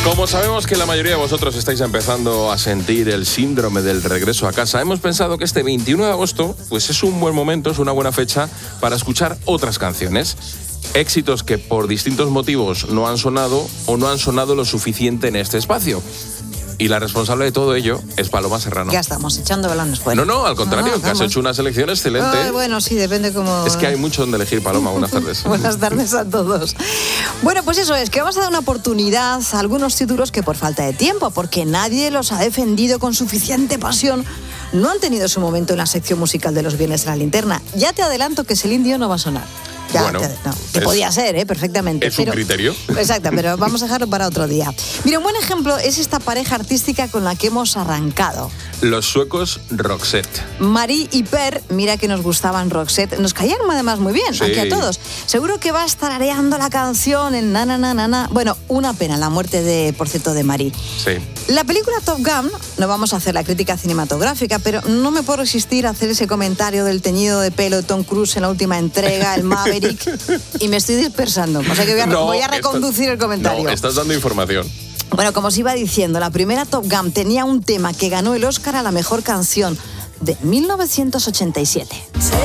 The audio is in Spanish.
Como sabemos que la mayoría de vosotros estáis empezando a sentir el síndrome del regreso a casa, hemos pensado que este 21 de agosto pues es un buen momento, es una buena fecha para escuchar otras canciones. Éxitos que por distintos motivos no han sonado o no han sonado lo suficiente en este espacio. Y la responsable de todo ello es Paloma Serrano. Ya estamos echando balones fuera. No, al contrario, que has hecho una selección excelente. Ay, bueno, sí, depende cómo... Es que hay mucho donde elegir, Paloma. Buenas tardes. Buenas tardes a todos. Bueno, pues eso es, que vamos a dar una oportunidad a algunos títulos que por falta de tiempo, porque nadie los ha defendido con suficiente pasión, no han tenido su momento en la sección musical de los Viernes de la Linterna. Ya te adelanto que Celine Dion no va a sonar. Ya, bueno, que podía ser, perfectamente. Es un criterio. Exacto, pero vamos a dejarlo para otro día. Mira, un buen ejemplo es esta pareja artística con la que hemos arrancado. Los suecos Roxette. Marie y Per, mira que nos gustaban Roxette, nos caían además muy bien, Sí. aquí a todos. Seguro que vas tarareando la canción en na na na na na. Bueno, una pena la muerte por cierto, de Marie. Sí. La película Top Gun, no vamos a hacer la crítica cinematográfica, pero no me puedo resistir a hacer ese comentario del teñido de pelo de Tom Cruise en la última entrega, el Maverick, y me estoy dispersando. O sea que voy a reconducir el comentario. No, estás dando información. Bueno, como os iba diciendo, la primera Top Gun tenía un tema que ganó el Oscar a la mejor canción de 1987.